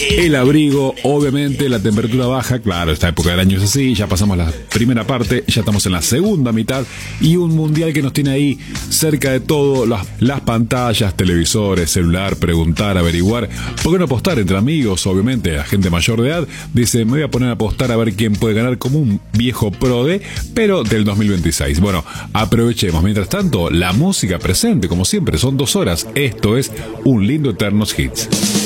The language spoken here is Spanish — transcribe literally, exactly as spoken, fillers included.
El abrigo, obviamente, la temperatura baja, claro, esta época del año es así, ya pasamos la primera parte, ya estamos en la segunda mitad y un mundial que nos tiene ahí cerca de todo, las, las pantallas, televisores, celular, preguntar, averiguar, ¿por qué no apostar entre amigos? Obviamente, la gente mayor de edad dice, me voy a poner a apostar a ver quién puede ganar como un viejo prode, pero del dos mil veintiséis. Bueno, aprovechemos. Mientras tanto, la música presente, como siempre, son dos horas. Esto es Un Lindo Eternos Hits.